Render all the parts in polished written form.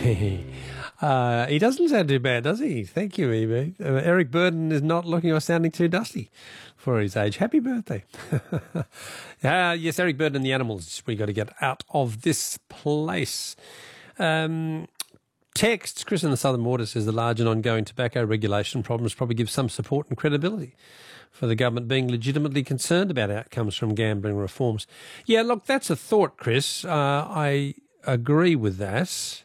He doesn't sound too bad, does he? Thank you, Amy. Eric Burden is not looking or sounding too dusty for his age. Happy birthday. Yes, Eric Burden and the Animals. We got to get out of this place. Texts, Chris in the Southern Water says the large and ongoing tobacco regulation problems probably give some support and credibility for the government being legitimately concerned about outcomes from gambling reforms. Yeah, look, that's a thought, Chris. I agree with that.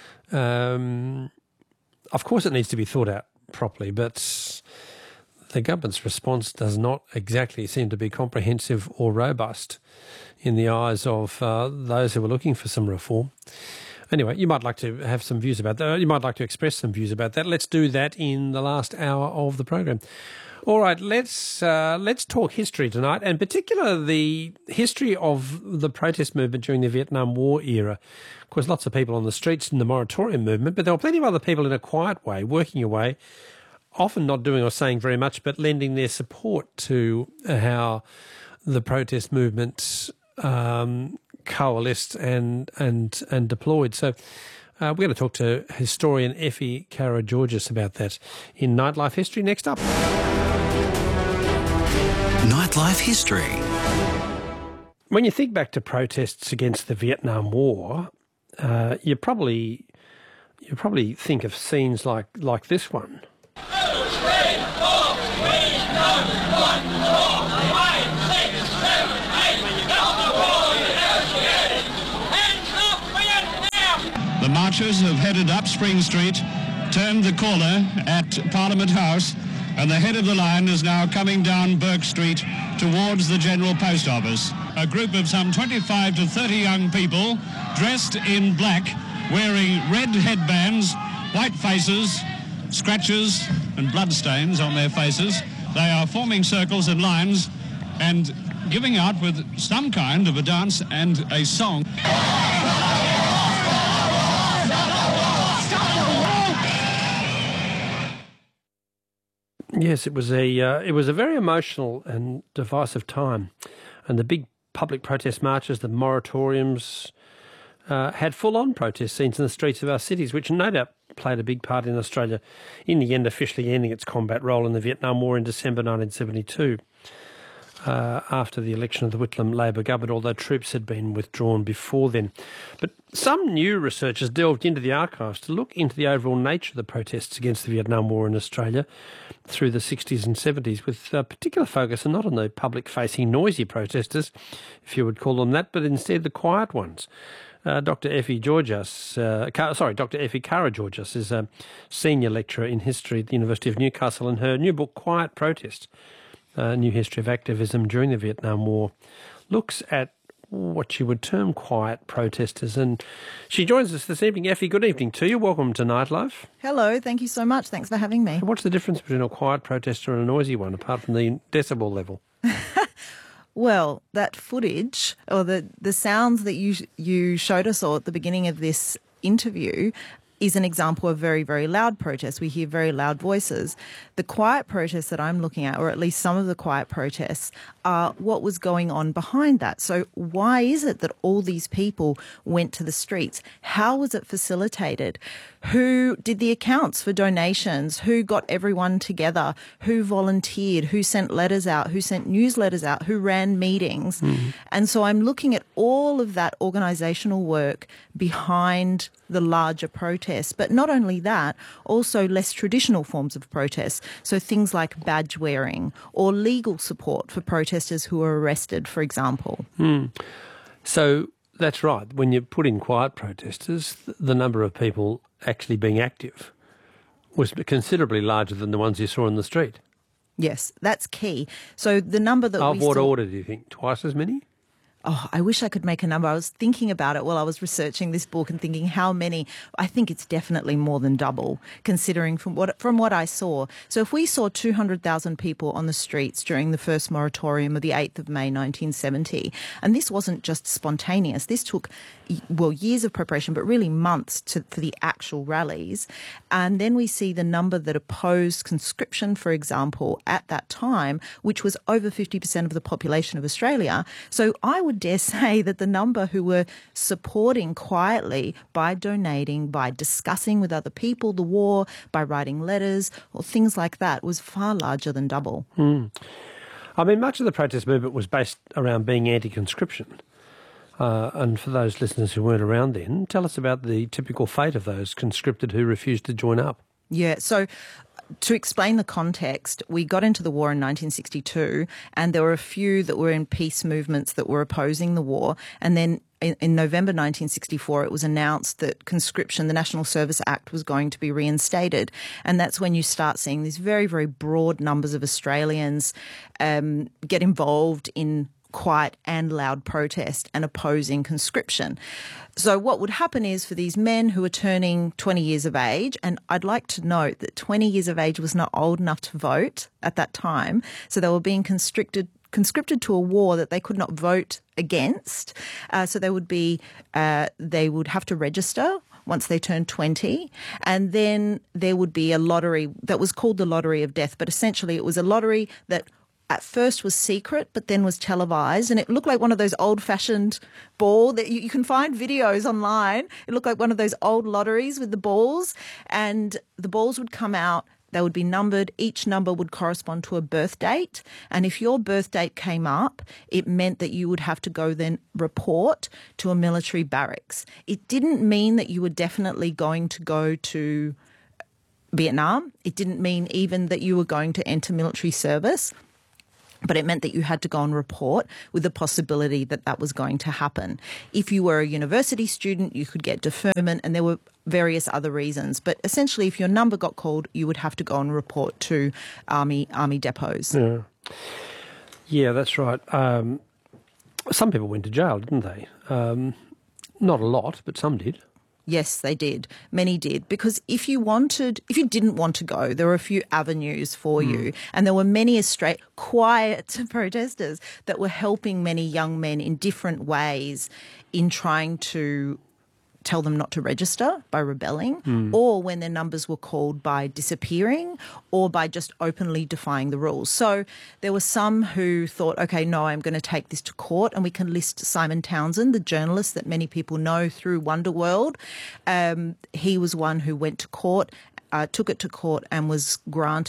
Of course it needs to be thought out properly, but the government's response does not exactly seem to be comprehensive or robust in the eyes of those who are looking for some reform. Anyway, you might like to have some views about that. You might like to express some views about that. Let's do that in the last hour of the program. All right, let's talk history tonight, and particularly the history of the protest movement during the Vietnam War era. Of course, lots of people on the streets in the moratorium movement, but there were plenty of other people in a quiet way, working away, often not doing or saying very much, but lending their support to how the protest movement coalesced and deployed. So we're going to talk to historian Effie Karageorgis about that in Nightlife History next up. Nightlife History. When you think back to protests against the Vietnam War, you probably think of scenes like this one. The marchers have headed up Spring Street, turned the corner at Parliament House, and the head of the line is now coming down Burke Street towards the General Post Office. A group of some 25 to 30 young people dressed in black, wearing red headbands, white faces, scratches and bloodstains on their faces. They are forming circles and lines and giving out with some kind of a dance and a song. Yes, it was a very emotional and divisive time, and the big public protest marches, the moratoriums, had full-on protest scenes in the streets of our cities, which no doubt played a big part in Australia, in the end officially ending its combat role in the Vietnam War in December 1972, after the election of the Whitlam Labor government, although troops had been withdrawn before then. But some new researchers delved into the archives to look into the overall nature of the protests against the Vietnam War in Australia through the 60s and 70s, with a particular focus not on the public-facing noisy protesters, if you would call them that, but instead the quiet ones. Dr. Effie Karageorgis is a senior lecturer in history at the University of Newcastle, and her new book, Quiet Protest, New History of Activism During the Vietnam War, looks at what you would term quiet protesters. And she joins us this evening. Effie, good evening to you. Welcome to Nightlife. Hello, thank you so much. Thanks for having me. What's the difference between a quiet protester and a noisy one, apart from the decibel level? Well, that footage, or the sounds that you showed us all at the beginning of this interview, is an example of very, very loud protests. We hear very loud voices. The quiet protests that I'm looking at, or at least some of the quiet protests, are what was going on behind that. So why is it that all these people went to the streets? How was it facilitated? Who did the accounts for donations? Who got everyone together? Who volunteered? Who sent letters out? Who sent newsletters out? Who ran meetings? And so I'm looking at all of that organisational work behind the larger protests. But not only that, also less traditional forms of protests. So things like badge wearing or legal support for protesters who are arrested, for example. So that's right. When you put in quiet protesters, the number of people actually being active was considerably larger than the ones you saw in the street. Yes, that's key. So the number that Of what order do you think? Twice as many? Oh, I wish I could make a number. I was thinking about it while I was researching this book and thinking how many. I think it's definitely more than double, considering from what I saw. So if we saw 200,000 people on the streets during the first moratorium of the 8th of May 1970, and this wasn't just spontaneous, this took, well, years of preparation, but really months for the actual rallies. And then we see the number that opposed conscription, for example, at that time, which was over 50% of the population of Australia. So I would would dare say that the number who were supporting quietly by donating, by discussing with other people the war, by writing letters or things like that was far larger than double. I mean, much of the protest movement was based around being anti-conscription. And for those listeners who weren't around then, tell us about the typical fate of those conscripted who refused to join up. Yeah, so to explain the context, we got into the war in 1962 and there were a few that were in peace movements that were opposing the war. And then in November 1964, it was announced that conscription, the National Service Act, was going to be reinstated. And that's when you start seeing these very, very broad numbers of Australians get involved in quiet and loud protest and opposing conscription. So what would happen is for these men who are turning 20 years of age, and I'd like to note that 20 years of age was not old enough to vote at that time, so they were being conscripted to a war that they could not vote against. So they would have to register once they turned 20, and then there would be a lottery that was called the Lottery of Death, but essentially it was a lottery that at first was secret, but then was televised, and it looked like one of those old-fashioned ball that you can find videos online. It looked like one of those old lotteries with the balls, and the balls would come out. They would be numbered. Each number would correspond to a birth date, and if your birth date came up, it meant that you would have to go then report to a military barracks. It didn't mean that you were definitely going to go to Vietnam. It didn't mean even that you were going to enter military service. But it meant that you had to go and report with the possibility that that was going to happen. If you were a university student, you could get deferment, and there were various other reasons. But essentially, if your number got called, you would have to go and report to army depots. Yeah, that's right. Some people went to jail, didn't they? Not a lot, but some did. Yes, they did. Many did. Because if you didn't want to go, there were a few avenues for you. And there were many quiet protesters that were helping many young men in different ways in trying to tell them not to register by rebelling, or when their numbers were called by disappearing, or by just openly defying the rules. So there were some who thought, okay, no, I'm going to take this to court, and we can list Simon Townsend, the journalist that many people know through Wonderworld. He was one who went to court, took it to court and was granted